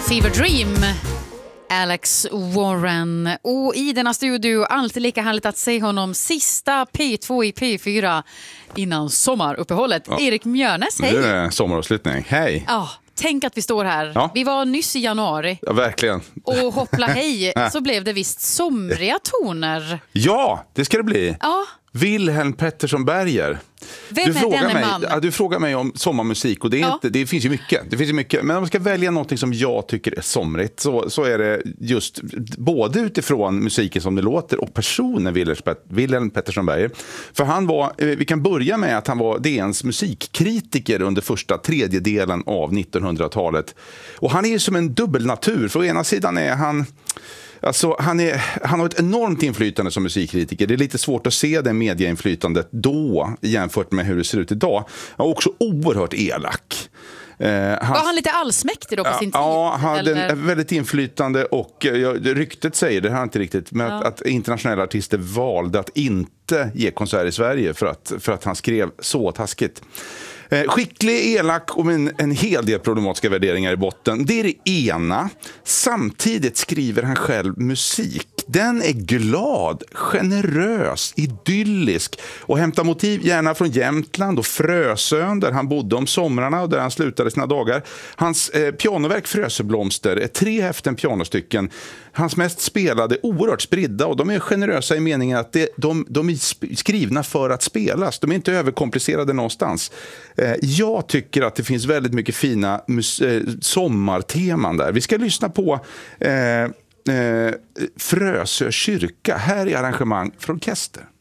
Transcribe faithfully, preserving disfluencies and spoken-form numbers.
Fever Dream, Alex Warren. Och i denna studio, alltid lika härligt att se honom. Sista P två i P fyra innan sommaruppehållet. Ja. Erik Mjörnes, hej. Nu är det sommaravslutning, hej. Ja, tänk att vi står här. Ja. Vi var nyss i januari. Ja, verkligen. Och hoppla hej, så blev det visst somriga toner. Ja, det ska det bli. Ja. Wilhelm Pettersson Berger. Vem du är frågar denne mig, man? ja, du frågar mig om sommarmusik och det, är Ja. inte, det finns ju mycket. Det finns ju mycket. Men om man ska välja något som jag tycker är somrigt så, så är det just både utifrån musiken som det låter och personen Wilhelm Pettersson Berger. För han var, vi kan börja med att han var D N:s musikkritiker under första tredjedelen av nittonhundratalet. Och han är ju som en dubbelnatur. För å ena sidan är han... Alltså, han, är, han har ett enormt inflytande som musikkritiker. Det är lite svårt att se det medieinflytandet då jämfört med hur det ser ut idag. Han var också oerhört elak. Eh, han, var han lite allsmäktig då på sin tid? Ja, han hade en väldigt inflytande och ja, ryktet säger det här inte riktigt, men ja. att, att internationella artister valde att inte ge konsert i Sverige för att, för att han skrev så taskigt. Eh, skicklig, elak och med en, en hel del problematiska värderingar i botten. Det är det ena. Samtidigt skriver han själv musik. Den är glad, generös, idyllisk och hämtar motiv gärna från Jämtland och Frösön där han bodde om somrarna och där han slutade sina dagar. Hans eh, pianoverk Fröseblomster är tre häften pianostycken. Hans mest spelade oerhört spridda och de är generösa i meningen att det, de, de är skrivna för att spelas. De är inte överkomplicerade någonstans. Eh, jag tycker att det finns väldigt mycket fina mus- eh, sommarteman där. Vi ska lyssna på... Eh, Eh, Frösö kyrka. Här är arrangemang från orkester.